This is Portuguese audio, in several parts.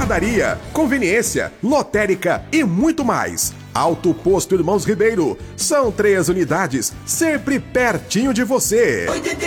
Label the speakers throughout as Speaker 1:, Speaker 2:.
Speaker 1: padaria, conveniência, lotérica e muito mais. Alto Posto Irmãos Ribeiro. São 3 unidades, sempre pertinho de você.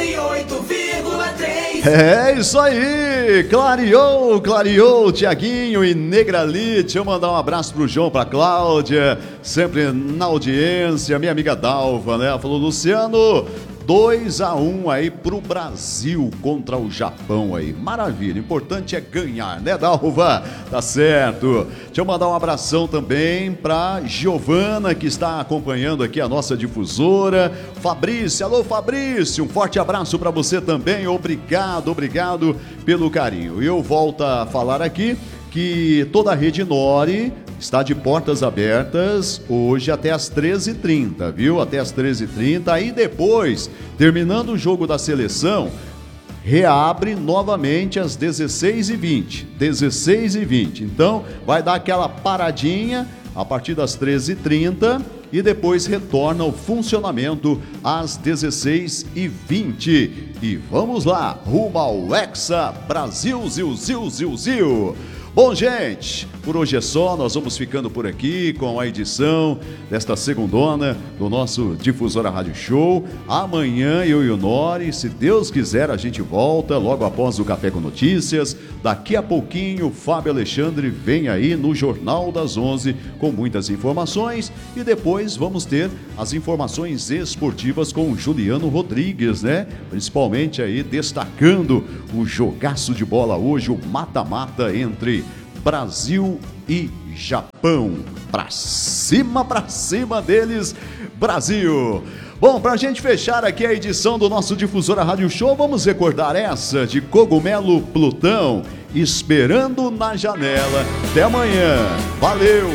Speaker 2: 88,3.
Speaker 3: É isso aí, clareou, Tiaguinho e Negrali. Deixa eu mandar um abraço pro João, pra Cláudia, sempre na audiência, minha amiga Dalva, né? Ela falou, Luciano, 2-1 aí pro Brasil contra o Japão aí. Maravilha, o importante é ganhar, né, Dalva? Tá certo. Deixa eu mandar um abração também pra Giovana, que está acompanhando aqui a nossa difusora. Fabrício, alô Fabrício, um forte abraço pra você também. Obrigado pelo carinho. Eu volto a falar aqui que toda a Rede Nori está de portas abertas hoje até as 13h30, viu? Até as 13h30. Aí depois, terminando o jogo da seleção, reabre novamente às 16h20. 16h20. Então, vai dar aquela paradinha a partir das 13h30 e depois retorna ao funcionamento às 16h20. E vamos lá, rumo ao Hexa Brasil, Zil. Bom, gente, por hoje é só, nós vamos ficando por aqui com a edição desta segundona do nosso Difusora Rádio Show. Amanhã eu e o Nori, se Deus quiser, a gente volta logo após o Café com Notícias. Daqui a pouquinho, o Fábio Alexandre vem aí no Jornal das 11 com muitas informações e depois vamos ter as informações esportivas com o Juliano Rodrigues, né? Principalmente aí destacando o jogaço de bola hoje, o mata-mata entre Brasil e Japão. Pra cima deles, Brasil! Bom, pra gente fechar aqui a edição do nosso Difusora Rádio Show, vamos recordar essa de Cogumelo Plutão, Esperando na Janela. Até amanhã. Valeu!